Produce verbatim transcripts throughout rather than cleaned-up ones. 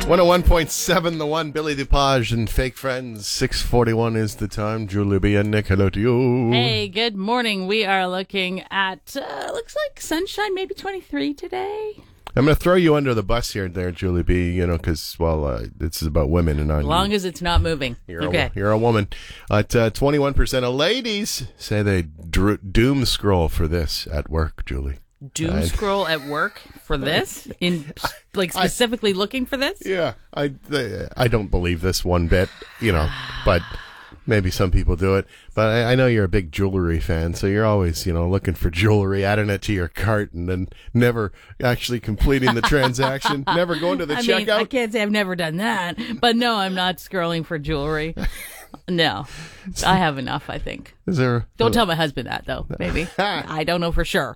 one oh one point seven, The One, Billy DuPage and Fake Friends. six forty-one is the time. Julie B. and Nick, hello to you. Hey, good morning. We are looking at, uh, looks like sunshine, maybe twenty-three today. I'm going to throw you under the bus here, there, Julie B., you know, because, well, uh, this is about women. And As long as it's not moving. You're, okay. a, you're a woman. At uh, twenty-one percent of ladies say they dro- doom scroll for this at work, Julie. Doom I, scroll at work for this? In like specifically I, looking for this? Yeah. I, I don't believe this one bit, you know, but... Maybe some people do it, but I, I know you're a big jewelry fan, so you're always, you know, looking for jewelry, adding it to your cart, and then never actually completing the transaction, never going to the I checkout. Mean, I can't say I've never done that, but no, I'm not scrolling for jewelry. No, I have enough, I think. Is there? Don't tell my husband that, though, maybe. I don't know for sure.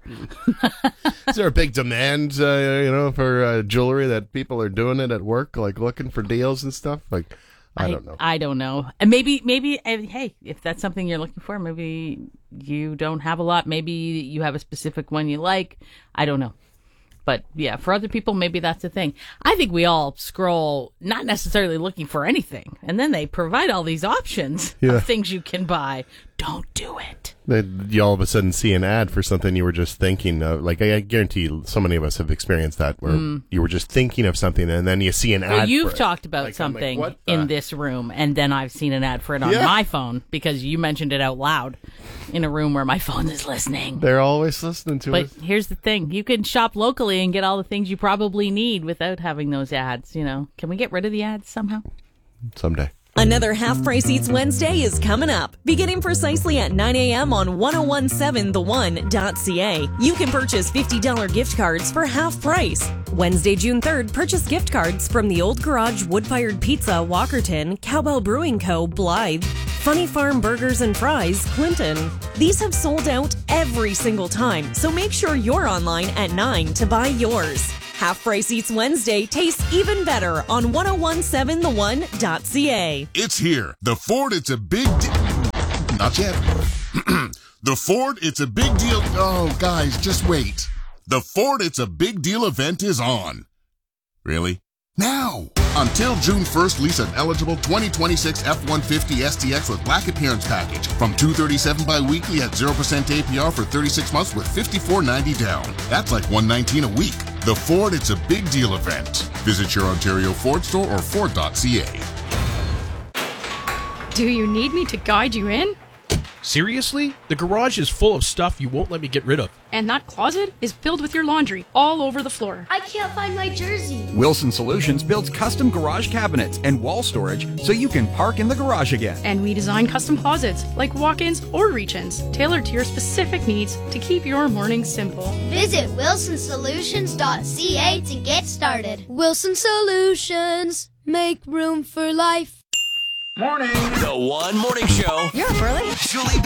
Is there a big demand, uh, you know, for uh, jewelry that people are doing it at work, like looking for deals and stuff? Like, I don't know. I, I don't know. And maybe, maybe, uh, hey, if that's something you're looking for, maybe you don't have a lot. Maybe you have a specific one you like. I don't know. But yeah, for other people, maybe that's the thing. I think we all scroll, not necessarily looking for anything. And then they provide all these options yeah. of things you can buy. Don't do it. Then you all of a sudden see an ad for something you were just thinking of. Like, I guarantee you, so many of us have experienced that, where mm. you were just thinking of something, and then you see an well, ad you've for talked it. about like, something like, in this room, and then I've seen an ad for it on yeah. my phone, because you mentioned it out loud in a room where my phone is listening. They're always listening to but us. But here's the thing. You can shop locally and get all the things you probably need without having those ads, you know. Can we get rid of the ads somehow? Someday. Another Half Price Eats Wednesday is coming up. Beginning precisely at nine a.m. on ten seventeen the one dot c a. You can purchase fifty dollars gift cards for half price. Wednesday, June third, purchase gift cards from the Old Garage Wood-Fired Pizza, Walkerton, Cowbell Brewing Co., Blythe, Funny Farm Burgers and Fries, Clinton. These have sold out every single time, so make sure you're online at nine to buy yours. Half Price Eats Wednesday tastes even better on ten seventeen the one dot c a. It's here. The Ford, it's a big deal. Not yet. The Ford, it's a big deal. Oh, guys, just wait. The Ford, it's a big deal event is on. Really? Now! Until June first, lease an eligible twenty twenty-six F one fifty S T X with black appearance package from two hundred thirty-seven dollars bi-weekly at zero percent A P R for thirty-six months with fifty-four ninety down. That's like one hundred nineteen dollars a week. The Ford, it's a big deal event. Visit your Ontario Ford store or Ford dot c a. Do you need me to guide you in? Seriously? The garage is full of stuff you won't let me get rid of. And that closet is filled with your laundry all over the floor. I can't find my jersey. Wilson Solutions builds custom garage cabinets and wall storage so you can park in the garage again. And we design custom closets, like walk-ins or reach-ins, tailored to your specific needs to keep your mornings simple. Visit wilson solutions dot c a to get started. Wilson Solutions. Make room for life. Morning. The One Morning Show. You're up early. Julie B.